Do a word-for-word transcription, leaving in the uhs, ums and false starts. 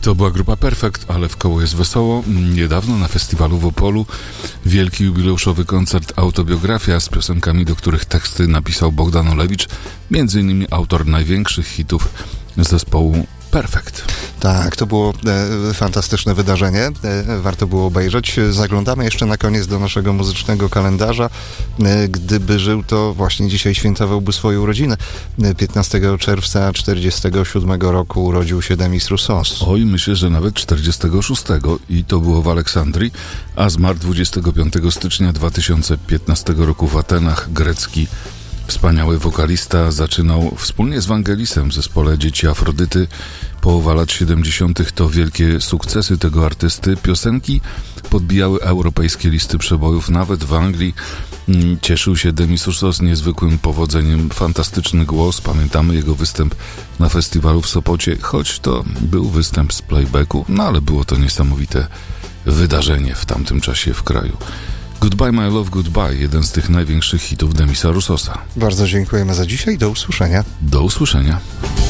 To była grupa Perfect, ale w koło jest wesoło. Niedawno na festiwalu w Opolu wielki jubileuszowy koncert Autobiografia z piosenkami, do których teksty napisał Bogdan Olewicz, między innymi autor największych hitów zespołu Perfect. Tak, to było e, fantastyczne wydarzenie, e, warto było obejrzeć. Zaglądamy jeszcze na koniec do naszego muzycznego kalendarza. E, gdyby żył, to właśnie dzisiaj świętowałby swoje urodziny. piętnastego czerwca czterdziestego siódmego roku urodził się Demis Roussos. Oj, myślę, że nawet czterdziestego szóstego i to było w Aleksandrii, a zmarł dwudziestego piątego stycznia dwa tysiące piętnastego roku w Atenach. Grecki wspaniały wokalista, zaczynał wspólnie z Wangelisem w zespole Dzieci Afrodyty. Połowa lat siedemdziesiątych to wielkie sukcesy tego artysty. Piosenki podbijały europejskie listy przebojów, nawet w Anglii. Cieszył się Demis Roussos niezwykłym powodzeniem, fantastyczny głos. Pamiętamy jego występ na festiwalu w Sopocie, choć to był występ z playbacku, no ale było to niesamowite wydarzenie w tamtym czasie w kraju. Goodbye My Love, Goodbye, jeden z tych największych hitów Demisa Roussosa. Bardzo dziękujemy za dzisiaj, do usłyszenia. Do usłyszenia.